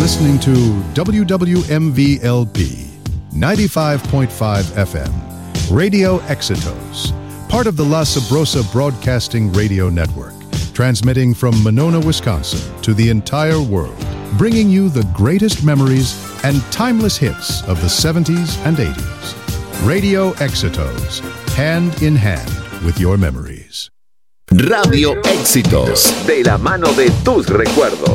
listening to WWMV-LP 95.5 FM, Radio Éxitos, part of the La Sabrosa Broadcasting Radio Network, transmitting from Monona, Wisconsin to the entire world, bringing you the greatest memories and timeless hits of the 70s and 80s. Radio Éxitos, hand in hand with your memories. Radio Éxitos, de la mano de tus recuerdos.